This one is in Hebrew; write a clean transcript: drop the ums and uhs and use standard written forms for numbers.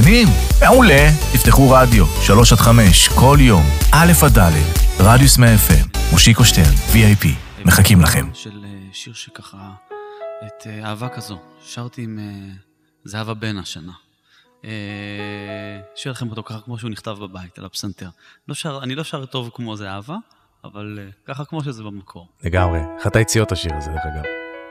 מאזינים? מעולה. תפתחו רדיו, 3-5, כל יום, א' עד ד', רדיוס 100 FM, מושיקו שטרן, VIP, מחכים לכם. של שיר שככה, את אהבה כזו, שרתי עם זהבה בן השנה. שיר לכם אותו ככה כמו שהוא נכתב בבית, על הפסנתר. אני לא שר טוב כמו זהבה, אבל ככה כמו שזה במקור. לגמרי, אחת היציאות השיר הזה, דרך אגב.